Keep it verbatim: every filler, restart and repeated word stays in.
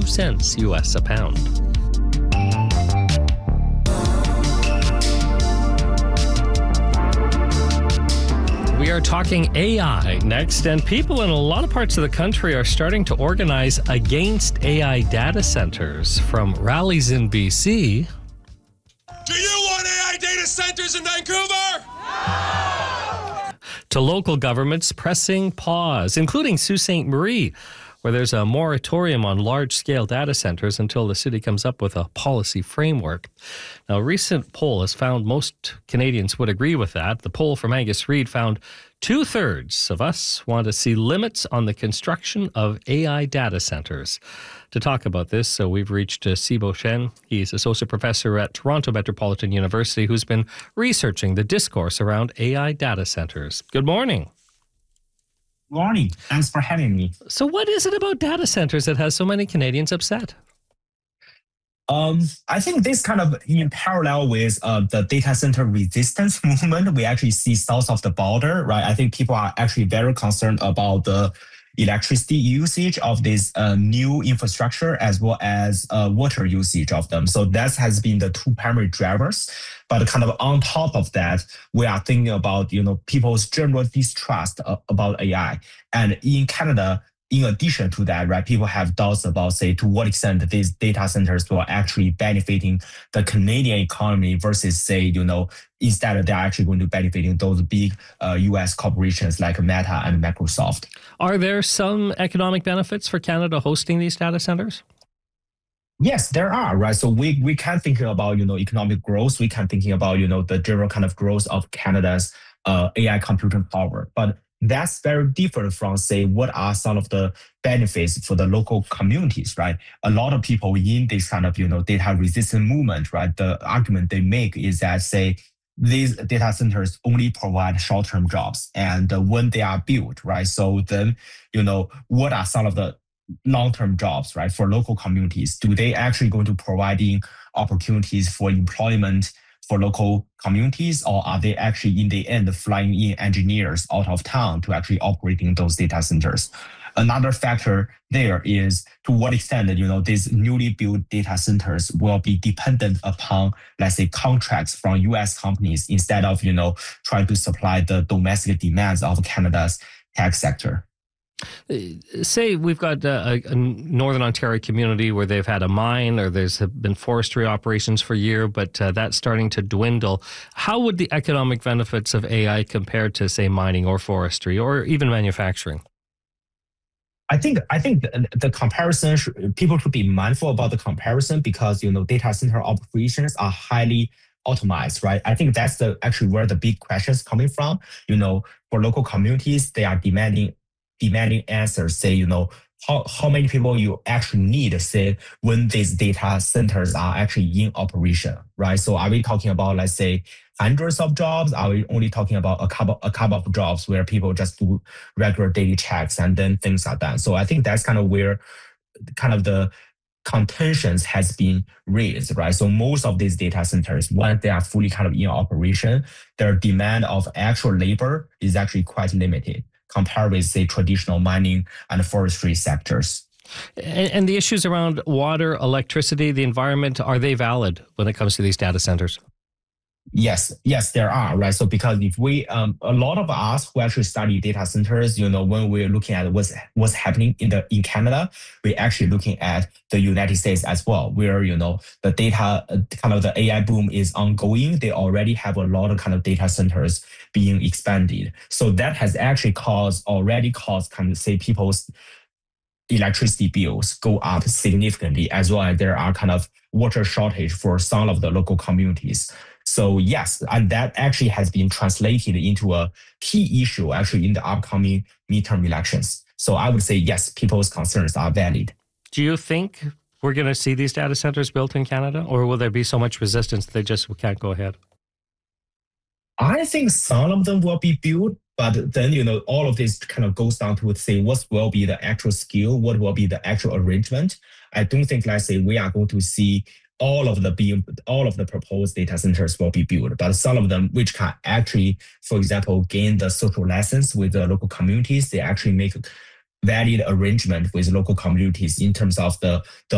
cents U S a pound. We are talking A I next, and people in a lot of parts of the country are starting to organize against A I data centers. From rallies in B C. Do you want A I data centers in Vancouver? No! To local governments pressing pause, including Sault Ste. Marie, where there's a moratorium on large-scale data centers until the city comes up with a policy framework. Now, a recent poll has found most Canadians would agree with that. The poll from Angus Reid found two-thirds of us want to see limits on the construction of A I data centers. To talk about this, so we've reached uh, Sibo Chen. He's associate professor at Toronto Metropolitan University who's been researching the discourse around A I data centers. Good morning. Morning. Thanks for having me. So what is it about data centers that has so many Canadians upset? Um, I think this kind of in parallel with uh, the data center resistance movement we actually see south of the border, right? I think people are actually very concerned about the electricity usage of this uh, new infrastructure as well as uh, water usage of them. So that has been the two primary drivers. But kind of on top of that, we are thinking about, you know, people's general distrust uh, about A I. And in Canada, in addition to that, right, people have doubts about, say, to what extent these data centers will actually benefiting the Canadian economy versus, say, you know, instead they're actually going to benefiting those big uh, U S corporations like Meta and Microsoft. Are there some economic benefits for Canada hosting these data centers? Yes, there are, right? So we we can thinking about, you know, economic growth. We can thinking about, you know, the general kind of growth of Canada's uh, A I computing power. But that's very different from, say, what are some of the benefits for the local communities, right? A lot of people in this kind of, you know, data resistant movement, right? The argument they make is that, say, these data centers only provide short-term jobs. And uh, when they are built, right? So then, you know, what are some of the long-term jobs, right, for local communities? Do they actually going to providing opportunities for employment for local communities, or are they actually in the end flying in engineers out of town to actually operating those data centers? Another factor there is to what extent, you know, these newly built data centers will be dependent upon, let's say, contracts from U S companies instead of, you know, trying to supply the domestic demands of Canada's tech sector. Say we've got a, a Northern Ontario community where they've had a mine or there's been forestry operations for a year, but uh, that's starting to dwindle. How would the economic benefits of A I compare to, say, mining or forestry or even manufacturing? I think I think the, the comparison, should, people should be mindful about the comparison because, you know, data center operations are highly optimized, right? I think that's the actually where the big questions coming from. You know, for local communities, they are demanding demanding answers, say, you know, how, how many people you actually need, say, when these data centers are actually in operation, right? So are we talking about, let's say, hundreds of jobs? Are we only talking about a couple, a couple of jobs where people just do regular daily checks and then things are done? So I think that's kind of where kind of the contentions has been raised, right? So most of these data centers, once they are fully kind of in operation, their demand of actual labor is actually quite limited compared with, say, traditional mining and forestry sectors. And, and the issues around water, electricity, the environment, are they valid when it comes to these data centers? Yes, yes, there are, right? So because if we, um, a lot of us who actually study data centers, you know, when we're looking at what's what's happening in the in Canada, we're actually looking at the United States as well, where, you know, the data, uh, kind of the A I boom is ongoing. They already have a lot of kind of data centers being expanded. So that has actually caused, already caused kind of, say, people's electricity bills go up significantly, as well as there are kind of water shortage for some of the local communities. So yes, and that actually has been translated into a key issue actually in the upcoming midterm elections. So I would say, yes, people's concerns are valid. Do you think we're going to see these data centers built in Canada, or will there be so much resistance that they just can't go ahead? I think some of them will be built, but then, you know, all of this kind of goes down to say what will be the actual scale, what will be the actual arrangement. I don't think, let's say, we are going to see all of the being, all of the proposed data centers will be built, but some of them which can actually, for example, gain the social license with the local communities, they actually make valid arrangement with local communities in terms of the, the